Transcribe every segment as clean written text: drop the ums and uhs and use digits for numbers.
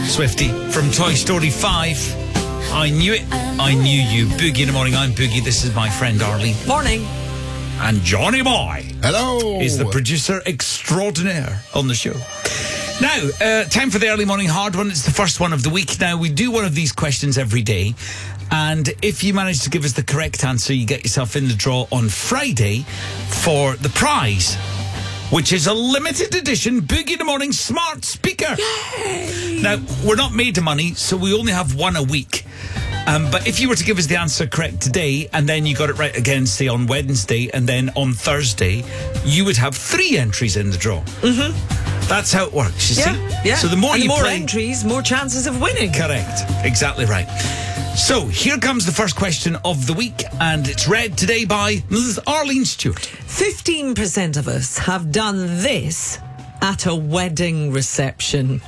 Swifty from Toy Story 5. I knew it. I knew you. Boogie in the morning. I'm Boogie. This is my friend Arlene. Morning. And Johnny Boy. Hello. Is the producer extraordinaire on the show. Now, time for the early morning hard one. It's the first one of the week. Now, we do one of these questions every day. And if you manage to give us the correct answer, you get yourself in the draw on Friday for the prize, which is a limited edition Boogie in the Morning smart speaker. Yay! Now, we're not made of money, so we only have one a week. But if you were to give us the answer correct today, and then you got it right again, say on Wednesday, and then on Thursday, you would have 3 entries in the draw. Mm-hmm. That's how it works, you see? Yeah. So the more and you the more play, entries, more chances of winning. Correct. Exactly right. So here comes the first question of the week, and it's read today by Mrs. Arlene Stewart. 15% of us have done this at a wedding reception.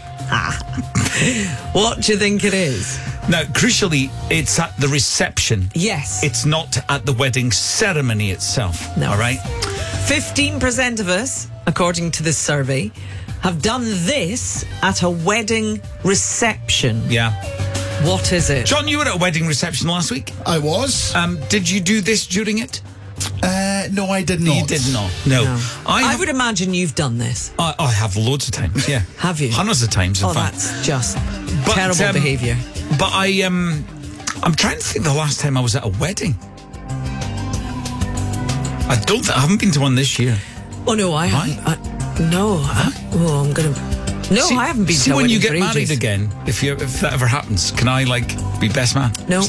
What do you think it is? Now, crucially, it's at the reception. Yes. It's not at the wedding ceremony itself. No. All right? 15% of us, according to this survey, have done this at a wedding reception. Yeah. What is it? John, you were at a wedding reception last week. I was. Did you do this during it? No, I did not. You did not. No. I would imagine you've done this. I have loads of times, yeah. Have you? Hundreds of times, in fact. That's just terrible behaviour. But I'm trying to think the last time I was at a wedding. I haven't been to one this year. Oh, no, I haven't. I'm going to... No, I haven't been to a wedding. See, when you get for married ages. again, if that ever happens, can I, be best man? No.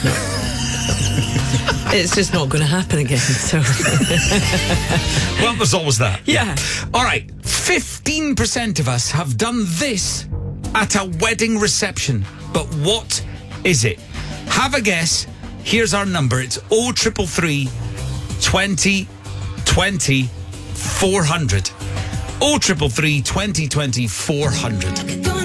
It's just not going to happen again, so... Well, there's always that. Yeah. All right, 15% of us have done this at a wedding reception. But what is it? Have a guess. Here's our number. It's 0333 20 20 400. 0333 20 20 400.